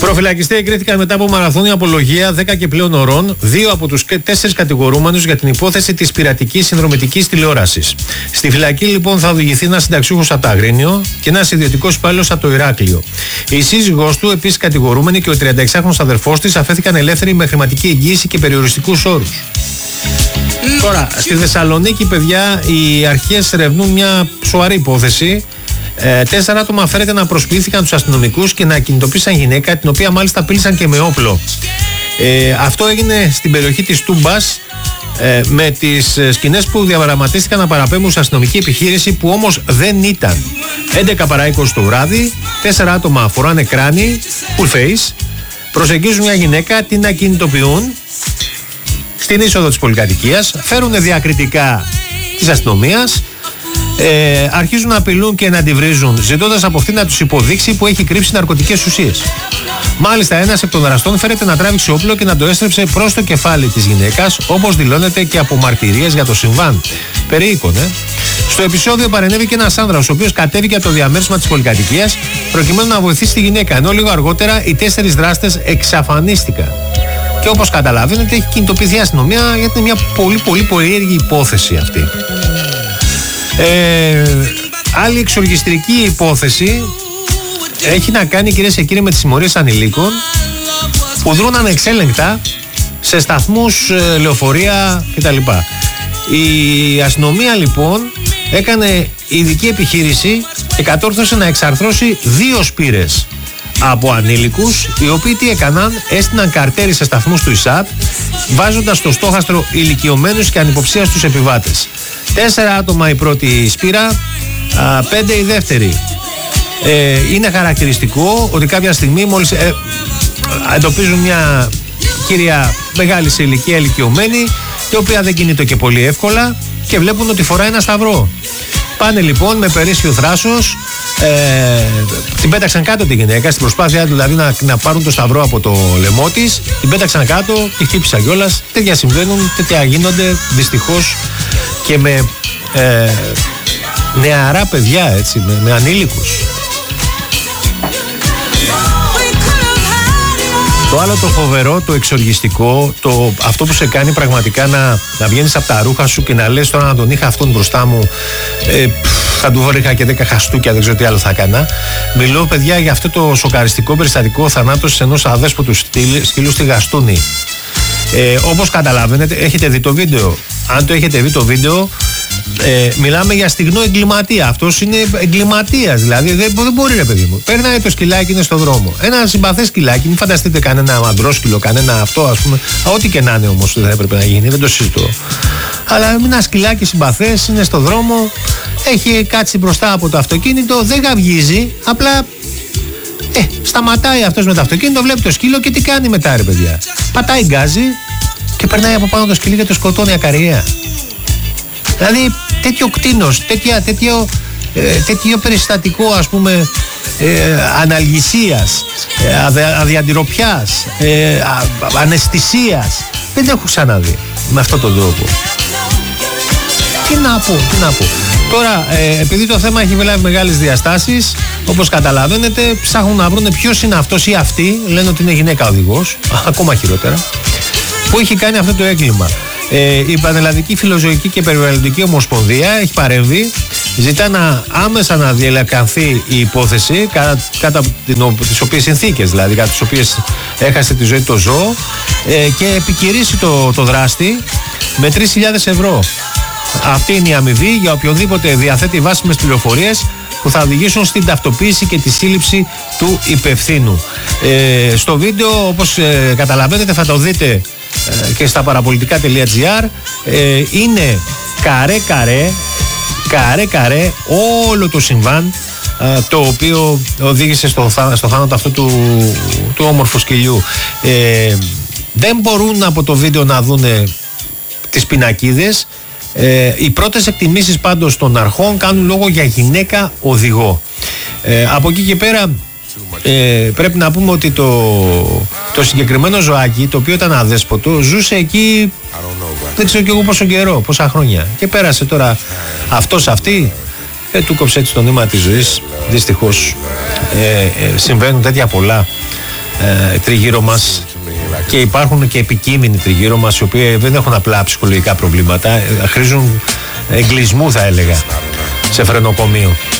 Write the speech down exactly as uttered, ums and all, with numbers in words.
Προφυλακιστέ εγκρίθηκαν μετά από μαραθώνια απολογία δέκα και πλέον ωρών δύο από τους τέσσερις κατηγορούμενους για την υπόθεση της πειρατικής συνδρομητικής τηλεόρασης. Στη φυλακή λοιπόν θα οδηγηθεί ένας συνταξιούχος από το Αγρίνιο και ένας ιδιωτικός υπάλληλος από το Ηράκλειο. Η σύζυγός του, επίσης κατηγορούμενη, και ο τριανταεξάχρονος αδερφός της αφέθηκαν ελεύθεροι με χρηματική εγγύηση και περιοριστικούς όρους. Τώρα, στη Θεσσαλονίκη, παιδιά, οι αρχές ερευνούν μια σοβαρή υπόθεση. Ε, τέσσερα άτομα φέρεται να προσποιήθηκαν τους αστυνομικούς και να κινητοποίησαν γυναίκα, την οποία μάλιστα πήλησαν και με όπλο. Ε, αυτό έγινε στην περιοχή της Τούμπας, ε, με τις σκηνές που διαδραματίστηκαν να παραπέμπουν σε αστυνομική επιχείρηση, που όμως δεν ήταν. έντεκα παρά είκοσι το βράδυ, τέσσερα άτομα φοράνε κράνη, full face, προσεγγίζουν μια γυναίκα, την ακινητοποιούν στην είσοδο της πολυκατοικίας, φέρουν διακριτικά της αστυνομίας. Ε, αρχίζουν να απειλούν και να τη βρίζουν, ζητώντας από αυτή να τους υποδείξει που έχει κρύψει ναρκωτικές ουσίες. Μάλιστα, ένας εκ των δραστών φέρεται να τράβηξε όπλο και να το έστρεψε προς το κεφάλι της γυναίκας, όπως δηλώνεται και από μαρτυρίες για το συμβάν. Περιείκον, ε. Στο επεισόδιο παρενέβη και ένας άνδρας, ο οποίος κατέβηκε από το διαμέρισμα της πολυκατοικίας προκειμένου να βοηθήσει τη γυναίκα, ενώ λίγο αργότερα οι τέσσερις δράστες εξαφανίστηκαν. Και όπως καταλαβαίνετε, έχει κινητοποιηθεί η αστυνομία, γιατί είναι μια πολύ πολύ περίεργη υπόθεση αυτή. Ε, άλλη εξοργιστική υπόθεση έχει να κάνει, κυρίες και κύριοι, με τις συμμορίες ανηλίκων που δρούν ανεξέλεγκτα σε σταθμούς, λεωφορεία κτλ. Η αστυνομία λοιπόν έκανε ειδική επιχείρηση και κατόρθωσε να εξαρθρώσει δύο σπήρες από ανήλικους, οι οποίοι τι έκαναν, έστειναν καρτέρι σε σταθμούς του ΙΣΑΤ, βάζοντας στο στόχαστρο ηλικιωμένους και ανυποψίαστους επιβάτες. Τέσσερα άτομα η πρώτη σπήρα, α, πέντε η δεύτερη. Ε, είναι χαρακτηριστικό ότι κάποια στιγμή, μόλις ε, εντοπίζουν μια κυρία μεγάλη σε ηλικία, ηλικιωμένη, η οποία δεν κινείται και πολύ εύκολα, και βλέπουν ότι φοράει ένα σταυρό. Πάνε λοιπόν με περίσσιο θράσος, ε, την πέταξαν κάτω τη γυναίκα, στην προσπάθειά δηλαδή να, να πάρουν το σταυρό από το λαιμό της, την πέταξαν κάτω και χτύπησαν κιόλας. Τέτοια συμβαίνουν, τέτοια γίνονται δυστυχώς και με ε, νεαρά παιδιά, έτσι, με, με ανήλικους. Το άλλο το φοβερό, το εξοργιστικό, το, αυτό που σε κάνει πραγματικά να, να βγαίνεις από τα ρούχα σου και να λες, τώρα να τον είχα αυτόν μπροστά μου, ε, πφ, θα του βρήκα και δέκα χαστούκια, δεν ξέρω τι άλλο θα έκανα. Μιλώ, παιδιά, για αυτό το σοκαριστικό περιστατικό θανάτωσης ενός αδέσποτου σκύλου στη Γαστούνη. Ε, όπως καταλαβαίνετε, έχετε δει το βίντεο. Αν το έχετε δει το βίντεο, ε, μιλάμε για στιγνό εγκληματία. Αυτός είναι εγκληματίας, δηλαδή δεν, δεν μπορεί, ρε παιδί μου. Περνάει το σκυλάκι, είναι στο δρόμο. Ένα συμπαθές σκυλάκι, μην φανταστείτε κανένα μαντρόσκυλο, κανένα αυτό, ας πούμε. Ό,τι και να είναι όμως δεν έπρεπε να γίνει, δεν το συζητώ. Αλλά ένα σκυλάκι συμπαθές είναι στο δρόμο, έχει κάτσει μπροστά από το αυτοκίνητο, δεν γαυγίζει, απλά. Ε, σταματάει αυτός με το αυτοκίνητο, βλέπει το σκύλο και τι κάνει μετά, ρε παιδιά. Πατάει γκάζι και περνάει από πάνω το σκυλί και το σκοτώνει ακαριέα. Δηλαδή τέτοιο κτίνος, τέτοια, τέτοιο, ε, τέτοιο περιστατικό, ας πούμε, ε, αναλγησίας, ε, αδε, αδιαντηροπιάς, ε, α, αναισθησίας, δεν έχω ξαναδεί με αυτόν τον τρόπο. Τι να πω, τι να πω. Τώρα, ε, επειδή το θέμα έχει βλάβει μεγάλες διαστάσεις, όπως καταλαβαίνετε, ψάχνουν να βρουν ποιος είναι αυτός ή αυτή, λένε ότι είναι γυναίκα οδηγός, ακόμα χειρότερα, που έχει κάνει αυτό το έγκλημα. Ε, η Πανελλαδική Φιλοζωική και Περιβαλλοντική Ομοσπονδία έχει παρέμβει, ζητά να άμεσα να διελεκανθεί η υπόθεση, κατά, κατά τις οποίες συνθήκες, δηλαδή κατά τις οποίες έχασε τη ζωή το ζώο, ε, και επικυρήσει το, το δράστη με τρεις χιλιάδες ευρώ. Αυτή είναι η αμοιβή για οποιονδήποτε διαθέτει βάσιμες πληροφορίες που θα οδηγήσουν στην ταυτοποίηση και τη σύλληψη του υπευθύνου. Ε, στο βίντεο, όπως ε, καταλαβαίνετε, θα το δείτε ε, και στα παραπολιτικά τελεία τζι άρ, ε, είναι καρέ καρέ, καρέ καρέ όλο το συμβάν, ε, το οποίο οδήγησε στο, στο θάνατο αυτού του, του όμορφου σκυλιού. Ε, δεν μπορούν από το βίντεο να δούνε τις πινακίδες. Ε, οι πρώτες εκτιμήσεις πάντως των αρχών κάνουν λόγο για γυναίκα οδηγό. Ε, από εκεί και πέρα ε, πρέπει να πούμε ότι το, το συγκεκριμένο ζωάκι, το οποίο ήταν αδέσποτο, ζούσε εκεί δεν ξέρω κι εγώ πόσο καιρό, πόσα χρόνια, και πέρασε τώρα αυτός αυτή, ε, του κόψε έτσι το νήμα της ζωής. Δυστυχώς ε, ε, συμβαίνουν τέτοια πολλά ε, τριγύρω μας, και υπάρχουν και επικείμενοι τριγύρω μας, οι οποίοι δεν έχουν απλά ψυχολογικά προβλήματα, ε, χρήζουν εγκλισμού, θα έλεγα, σε φρενοκομείο.